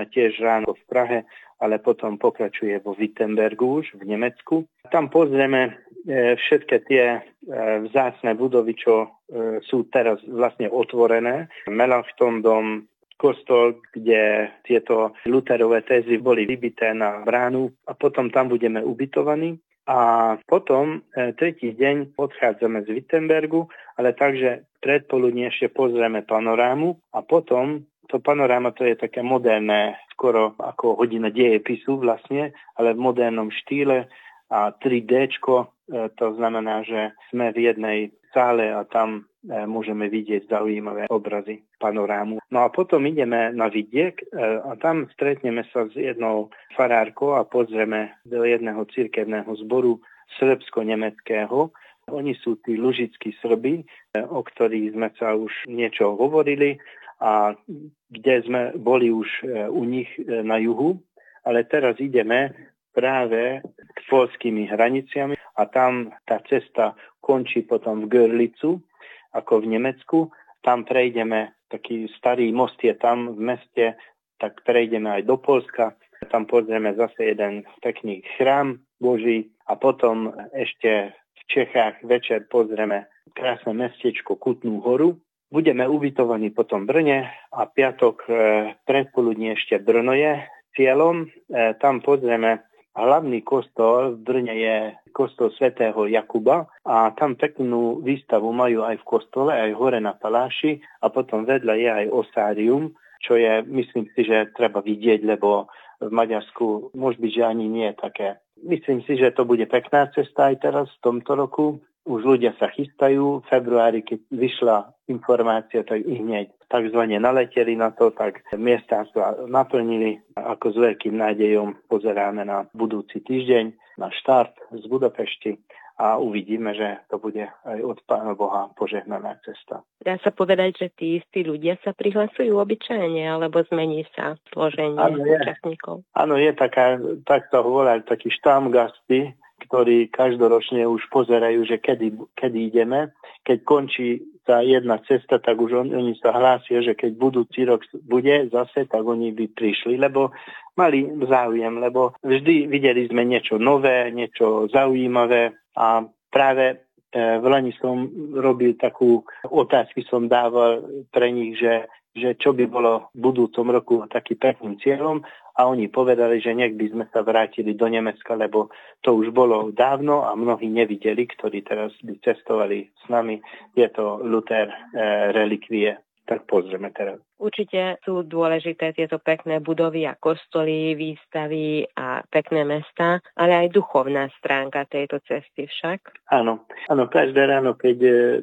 tiež ráno v Prahe, ale potom pokračuje vo Wittenbergu už v Nemecku. Tam pozrieme všetky tie vzácne budovy, čo sú teraz vlastne otvorené. Melanchthon dom, kostol, kde tieto Lutherové tézy boli vybité na bránu a potom tam budeme ubytovaní. A potom tretí deň odchádzame z Wittenbergu, ale takže predpoludne ešte pozrieme panorámu a potom to panoráma to je také moderné, skoro ako hodina dejepisu vlastne, ale v modernom štýle a 3Dčko, to znamená, že sme v jednej sále a tam môžeme vidieť zaujímavé obrazy panorámu. No a potom ideme na vidiek a tam stretneme sa s jednou farárkou a pozrieme do jedného cirkevného zboru srbsko-nemeckého. Oni sú tí lužickí Srbi, o ktorých sme sa už niečo hovorili a kde sme boli už u nich na juhu, ale teraz ideme práve k poľskými hraniciami a tam tá cesta končí potom v Görlitzu, ako v Nemecku. Tam prejdeme, taký starý most je tam v meste, tak prejdeme aj do Poľska. Tam pozrieme zase jeden pekný chrám Boží a potom ešte v Čechách večer pozrieme krásne mestečko Kutnú Horu. Budeme ubytovaní potom v Brne a piatok predpoludne ešte Brno je cieľom. Tam pozrieme hlavný kostol v Brne je kostol svätého Jakuba a tam peknú výstavu majú aj v kostole, aj hore na paláši a potom vedľa je aj osárium, čo je, myslím si, že treba vidieť, lebo v Maďarsku môže byť, že ani nie je také. Myslím si, že to bude pekná cesta aj teraz v tomto roku. Už ľudia sa chystajú. V februári, keď vyšla informácia, tak i hneď takzvané naleteli na to, tak miesta sa naplnili. Ako s veľkým nádejom pozeráme na budúci týždeň, na štart z Budapešti a uvidíme, že to bude aj od Pána Boha požehnaná cesta. Dá sa povedať, že tí istí ľudia sa prihlasujú obyčajne, alebo zmení sa složenie účastníkov? Áno, je taká, tak to hovorí, takí štámgasty, ktorí každoročne už pozerajú, že kedy ideme. Keď končí tá jedna cesta, tak už oni sa hlásia, že keď budúci rok bude zase, tak oni by prišli, lebo mali záujem, lebo vždy videli sme niečo nové, niečo zaujímavé a práve v Lani som robil takú otázky, som dával pre nich, že čo by bolo v budúcom roku taký pekným cieľom a oni povedali, že nech by sme sa vrátili do Nemecka, lebo to už bolo dávno a mnohí nevideli, ktorí teraz by cestovali s nami. Je to Luther relikvie. Tak pozrieme teraz. Určite sú dôležité tieto pekné budovy a kostoly, výstavy a pekné mestá, ale aj duchovná stránka tejto cesty však. Áno, každé ráno, keď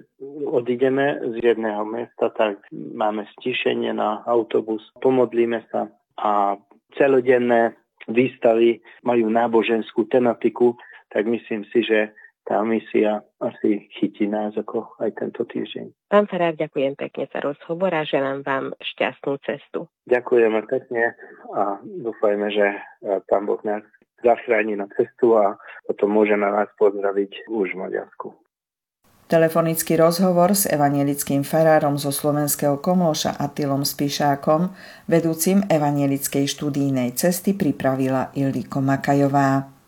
odídeme z jedného mesta, tak máme stíšenie na autobus, pomodlíme sa a celodenné výstavy majú náboženskú tematiku, tak myslím si, že tá misia asi chytí nás ako aj tento týždeň. Pán farár, ďakujem pekne za rozhovor a želám vám šťastnú cestu. Ďakujeme pekne a dúfajme, že Pán Boh nás zachráni na cestu a potom môžeme vás pozdraviť už v Maďarsku. Telefonický rozhovor s evanjelickým farárom zo slovenského Komlóša Attilom Spišákom, vedúcim evanjelickej študijnej cesty, pripravila Ildiko Makajová.